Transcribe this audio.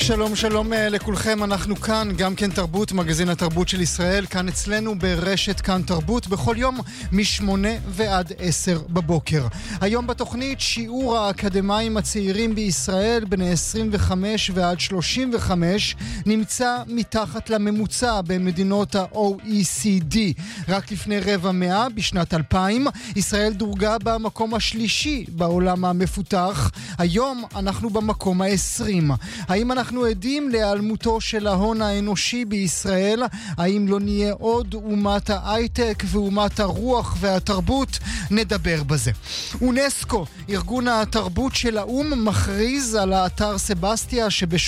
שלום שלום לכולכם, אנחנו כאן, גם כן תרבות, מגזין התרבות של ישראל, כאן אצלנו ברשת כאן תרבות, בכל יום מ8 ועד 10 בבוקר. היום בתוכנית שיעור האקדמיים הצעירים בישראל, בני 25 ועד 35, נמצא מתחת לממוצע במדינות ה-OECD. רק לפני רבע מאה, בשנת 2000, ישראל דורגה במקום השלישי בעולם המפותח. היום אנחנו במקום ה-20. האם אנחנו עדים להיעלמותו של ההון האנושי בישראל? האם לא נהיה עוד אומת ההייטק ואומת הרוח והתרבות? נדבר בזה. אונסקו, ארגון התרבות של האום, מכריז על האתר סבסטיה